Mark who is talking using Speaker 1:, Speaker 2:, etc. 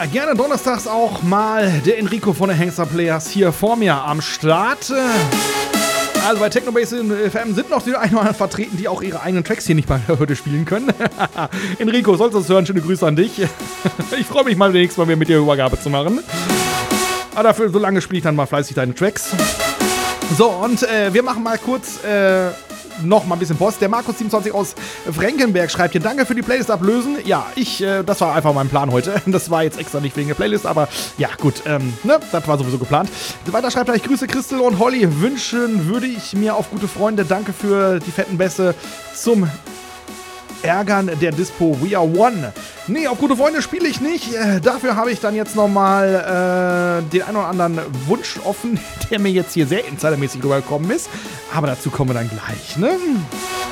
Speaker 1: gerne donnerstags auch mal der Enrico von den Hangster Players hier vor mir am Start. Also bei Technobase FM sind noch die ein oder anderen vertreten, die auch ihre eigenen Tracks hier nicht mal heute spielen können. Enrico, sollst du es hören, schöne Grüße an dich. Ich freue mich mal nächstes Mal wieder mit dir Übergabe zu machen. Aber dafür, so lange spiele ich dann mal fleißig deine Tracks. So, und wir machen mal kurz noch mal ein bisschen Post. Der Markus27 aus Frankenberg schreibt hier: Danke für die Playlist ablösen. Ja, das war einfach mein Plan heute. Das war jetzt extra nicht wegen der Playlist, aber ja, gut, das war sowieso geplant. Weiter schreibt er: Ich grüße Christel und Holly. Wünschen würde ich mir auf gute Freunde. Danke für die fetten Bässe zum Ärgern der Dispo. We are one. Nee, auf gute Freunde spiele ich nicht. Dafür habe ich dann jetzt nochmal den einen oder anderen Wunsch offen, der mir jetzt hier sehr insidermäßig rübergekommen ist. Aber dazu kommen wir dann gleich, ne?